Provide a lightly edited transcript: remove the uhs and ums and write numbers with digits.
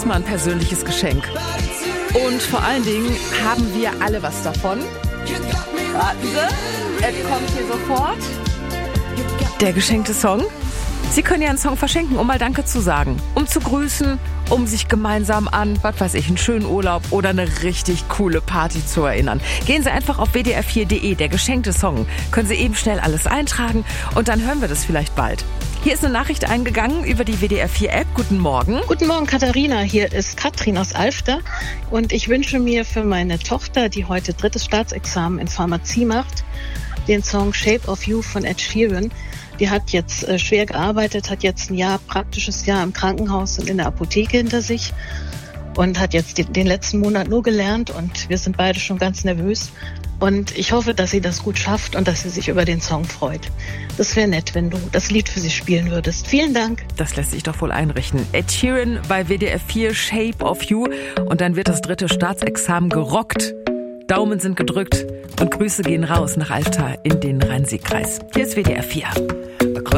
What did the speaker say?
erstmal ein persönliches Geschenk. Und vor allen Dingen haben wir alle was davon. Warten Sie, es kommt hier sofort. Der geschenkte Song. Sie können ja einen Song verschenken, um mal Danke zu sagen, um zu grüßen, um sich gemeinsam an, was weiß ich, einen schönen Urlaub oder eine richtig coole Party zu erinnern. Gehen Sie einfach auf wdr4.de, der geschenkte Song. Können Sie eben schnell alles eintragen und dann hören wir das vielleicht bald. Hier ist eine Nachricht eingegangen über die WDR4-App. Guten Morgen. Guten Morgen, Katharina. Hier ist Katrin aus Alfter. Und ich wünsche mir für meine Tochter, die heute 3. Staatsexamen in Pharmazie macht, den Song Shape of You von Ed Sheeran. Die hat jetzt schwer gearbeitet, hat jetzt ein praktisches Jahr im Krankenhaus und in der Apotheke hinter sich und hat jetzt den letzten Monat nur gelernt und wir sind beide schon ganz nervös. Und ich hoffe, dass sie das gut schafft und dass sie sich über den Song freut. Das wäre nett, wenn du das Lied für sie spielen würdest. Vielen Dank. Das lässt sich doch wohl einrichten. Ed Sheeran bei WDR 4, Shape of You. Und dann wird das 3. Staatsexamen gerockt. Daumen sind gedrückt und Grüße gehen raus nach Alfter in den Rhein-Sieg-Kreis. Hier ist WDR 4.